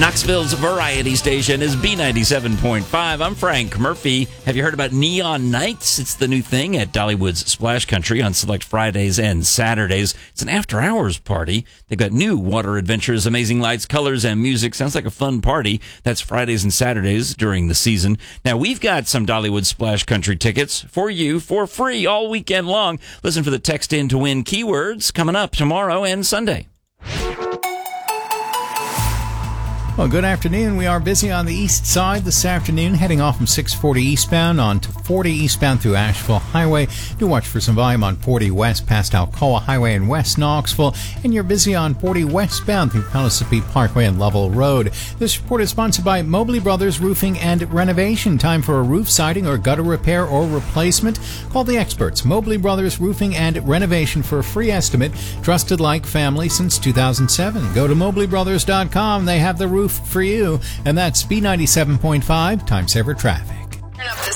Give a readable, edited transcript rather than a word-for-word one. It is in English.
Knoxville's variety station is B97.5. I'm Frank Murphy. Have you heard about Neon Nights? It's the new thing at Dollywood's Splash Country on select Fridays and Saturdays. It's an after-hours party. They've got new water adventures, amazing lights, colors, and music. Sounds like a fun party. That's Fridays and Saturdays during the season. Now, we've got some Dollywood Splash Country tickets for you for free all weekend long. Listen for the text in to win keywords coming up tomorrow and Sunday. Well, good afternoon. We are busy on the east side this afternoon, heading off from 640 eastbound on to 40 eastbound through Asheville Highway. Do watch for some volume on 40 west past Alcoa Highway in West Knoxville. And you're busy on 40 westbound through Palisade Parkway and Lovell Road. This report is sponsored by Mobley Brothers Roofing and Renovation. Time for a roof siding or gutter repair or replacement? Call the experts. Mobley Brothers Roofing and Renovation for a free estimate. Trusted like family since 2007. Go to mobleybrothers.com. They have the roof for you. And that's B97.5 Time Saver Traffic.